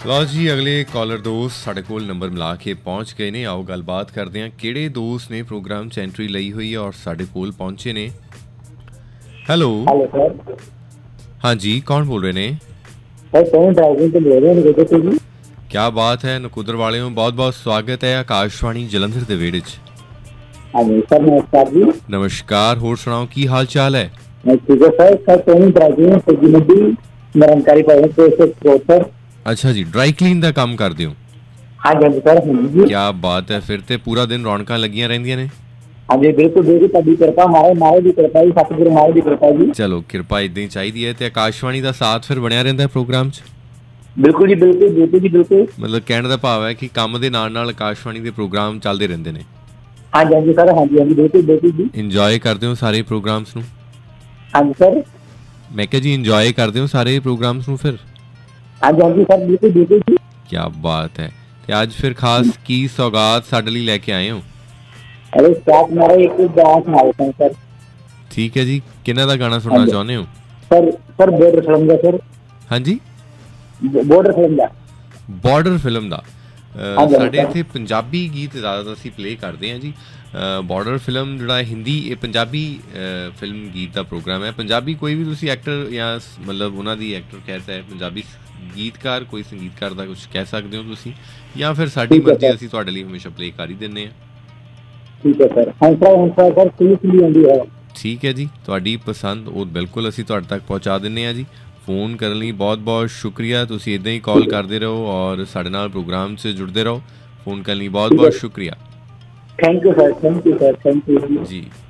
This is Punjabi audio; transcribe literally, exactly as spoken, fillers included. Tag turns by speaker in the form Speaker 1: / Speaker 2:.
Speaker 1: ਲਓ ਜੀ, ਅਗਲੇ ਕਾਲਰ ਦੋਸਤ ਸਾਡੇ ਕੋਲ ਨੰਬਰ ਮਿਲਾ ਕੇ ਪਹੁੰਚ ਗਏ ਨੇ। ਆਓ ਗੱਲਬਾਤ ਕਰਦੇ ਹਾਂ ਕਿਹੜੇ ਦੋਸਤ ਨੇ ਪ੍ਰੋਗਰਾਮ 'ਚ ਐਂਟਰੀ ਲਈ ਹੋਈ ਹੈ ਔਰ ਸਾਡੇ ਕੋਲ ਪਹੁੰਚੇ ਨੇ। Hello
Speaker 2: hello sir.
Speaker 1: ਹਾਂਜੀ, ਕੌਣ ਬੋਲ ਰਹੇ ਨੇ?
Speaker 2: सर कौन ड्राइविंग तो ले रहे हैं तो जी।
Speaker 1: ਕਿਆ ਬਾਤ ਹੈ, ਨਕੁਦਰ ਵਾਲਿਓ ਬਹੁਤ ਬਹੁਤ ਸਵਾਗਤ ਹੈ ਆਕਾਸ਼ਵਾਣੀ ਜਲੰਧਰ ਦੇ ਵਿਹੜੇ 'ਚ।
Speaker 2: हाँ जी सर, नमस्कार जी।
Speaker 1: ਨਮਸਕਾਰ, ਹੋਰ ਸੁਣਾਓ ਕੀ ਹਾਲ ਚਾਲ ਹੈ?
Speaker 2: मैं ठीक है सर। सर कौन ड्राइविंग सब्जी मंडी निरंकारी पाए तो सर।
Speaker 1: ਅੱਛਾ ਜੀ, ਡਰਾਈ ਕਲੀਨ ਦਾ ਕੰਮ ਕਰਦੇ ਹੋ?
Speaker 2: हाँ जी हाँ जी सर। हाँ जी
Speaker 1: ਕਿਆ ਬਾਤ ਹੈ, ਫਿਰ ਤੇ ਪੂਰਾ ਦਿਨ ਰੌਣਕਾਂ ਲੱਗੀਆਂ ਰਹਿੰਦੀਆਂ ਨੇ।
Speaker 2: हाँ जी बिल्कुल बिल्कुल, ਤੁਹਾਡੀ ਕਿਰਪਾ, ਮਾਰੇ ਮਾਰੇ ਦੀ ਕਿਰਪਾ ਜੀ, ਸਤਿਗੁਰੂ ਮਾਰੇ ਦੀ ਕਿਰਪਾ ਜੀ।
Speaker 1: ਚਲੋ, ਕਿਰਪਾ ਇਦਾਂ ਹੀ ਚਾਹੀਦੀ ਹੈ। ਤੇ ਆਕਾਸ਼ਵਾਣੀ ਦਾ ਸਾਥ ਫਿਰ ਬਣਿਆ ਰਹਿੰਦਾ ਪ੍ਰੋਗਰਾਮ 'ਚ?
Speaker 2: ਬਿਲਕੁਲ ਜੀ ਬਿਲਕੁਲ ਬਿਲਕੁਲ ਜੀ ਬਿਲਕੁਲ।
Speaker 1: ਮਤਲਬ ਕਹਿਣ ਦਾ ਭਾਵ ਹੈ ਕਿ ਕੰਮ ਦੇ ਨਾਲ ਨਾਲ ਆਕਾਸ਼ਵਾਣੀ ਦੇ ਪ੍ਰੋਗਰਾਮ ਚੱਲਦੇ ਰਹਿੰਦੇ ਨੇ।
Speaker 2: हाँ जी हाँ जी सर। हाँ जी हाँ जी बिल्कुल बिल्कुल जी।
Speaker 1: ਇੰਜੋਏ ਕਰਦੇ ਹੋ ਸਾਰੇ ਪ੍ਰੋਗਰਾਮਸ ਨੂੰ?
Speaker 2: हाँ जी सर।
Speaker 1: ਮੈਂ ਕਿਹਾ ਜੀ, ਇੰਜੋਏ ਕਰਦੇ ਹੋ ਸਾਰੇ ਪ੍ਰੋਗਰਾਮਸ ਨੂੰ ਫਿਰ?
Speaker 2: हाँ जी हाँ जी सर बिल्कुल बिल्कुल जी।
Speaker 1: ਕਿਆ ਬਾਤ ਹੈ। ਤੇ ਅੱਜ ਫਿਰ ਖਾਸ ਕੀ ਸੌਗਾਤ ਸਾਡੇ ਲਈ ਲੈ ਕੇ ਆਏ ਹੋ?
Speaker 2: अरे स्टाफ मारे एक गाना सुनाओ सर।
Speaker 1: ਠੀਕ ਹੈ ਜੀ, ਕਿਹਨਾਂ ਦਾ ਗਾਣਾ ਸੁਣਨਾ ਚਾਹੁੰਦੇ ਹੋ?
Speaker 2: सर सर बॉर्डर फिल्म का सर।
Speaker 1: ਹਾਂਜੀ,
Speaker 2: बॉर्डर फिल्म का।
Speaker 1: ਬਾਰਡਰ ਫਿਲਮ ਦਾ। ਅਹ,
Speaker 2: ਹਾਂਜੀ,
Speaker 1: ਸਾਡੇ
Speaker 2: ਹਾਂਜੀ।
Speaker 1: ਇੱਥੇ ਪੰਜਾਬੀ ਗੀਤ ਜ਼ਿਆਦਾ ਅਸੀਂ ਪਲੇ ਕਰਦੇ ਹਾਂ ਜੀ। ਬਾਰਡਰ ਫਿਲਮ ਜਿਹੜਾ ਹਿੰਦੀ, ਇਹ ਪੰਜਾਬੀ ਅਹ, ਫਿਲਮ ਗੀਤ ਦਾ ਪ੍ਰੋਗਰਾਮ ਹੈ। ਪੰਜਾਬੀ ਕੋਈ ਵੀ ਤੁਸੀਂ ਐਕਟਰ ਜਾਂ ਸ- ਮਤਲਬ ਉਹਨਾਂ ਦੀ ਐਕਟਰ ਕਹਿ ਸਕਦੇ, ਪੰਜਾਬੀ ਗੀਤਕਾਰ, ਕੋਈ ਸੰਗੀਤਕਾਰ ਦਾ ਕੁਝ ਕਹਿ ਸਕਦੇ ਹੋ ਤੁਸੀਂ, ਜਾਂ ਫਿਰ ਸਾਡੀ
Speaker 2: ਠੀਕ ਹੈ
Speaker 1: ਮਰਜ਼ੀ,
Speaker 2: ਸਰ।
Speaker 1: ਅਸੀਂ ਤੁਹਾਡੇ ਲਈ ਹਮੇਸ਼ਾ ਪਲੇ ਕਰ ਹੀ ਦਿੰਦੇ ਹਾਂ।
Speaker 2: ठीक है सर। हंसरा हंसरा सर पुलिस ली आंदी है।
Speaker 1: ਠੀਕ ਹੈ ਜੀ, ਤੁਹਾਡੀ ਪਸੰਦ ਉਹ ਬਿਲਕੁਲ ਅਸੀਂ ਤੁਹਾਡੇ ਤੱਕ ਪਹੁੰਚਾ ਦਿੰਦੇ ਹਾਂ ਜੀ। ਫੋਨ ਕਰਨ ਲਈ ਬਹੁਤ ਬਹੁਤ ਸ਼ੁਕਰੀਆ। ਤੁਸੀਂ ਇੱਦਾਂ ਹੀ ਕਾਲ ਕਰਦੇ ਰਹੋ ਔਰ ਸਾਡੇ ਨਾਲ ਪ੍ਰੋਗਰਾਮ 'ਚ ਜੁੜਦੇ ਰਹੋ। ਫੋਨ ਕਰਨ ਲਈ ਬਹੁਤ ਬਹੁਤ ਸ਼ੁਕਰੀਆ
Speaker 2: thank you sir. Thank you sir. Thank you
Speaker 1: ਜੀ।